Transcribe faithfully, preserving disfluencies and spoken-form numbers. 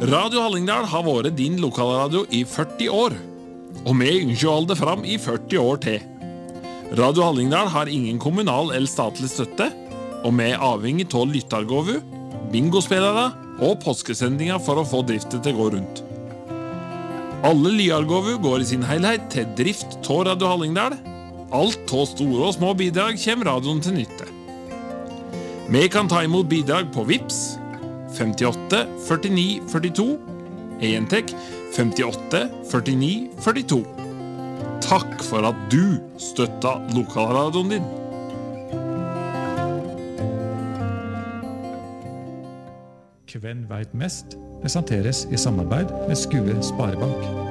Radio Hallingdal har vært din lokalradio i førti år, og vi ønsker å holde det fram i førti år til. Radio Hallingdal har ingen kommunal eller statlig støtte, og vi er avhengig av lyttergåvu, bingospillere og påskesendinger for å få driften til å gå rundt. Alle lyargåvu går i sin helhet til drift av Radio Hallingdal. Alt av store og små bidrag kommer radioen til nytte. Vi kan ta imot bidrag på Vips femtiåtte førtini førtito, Entek femtiåtte førtini førtito. Takk for at du støtta lokalradioen din. Hvem vet mest presenteres i samarbeid med Skue Sparebank.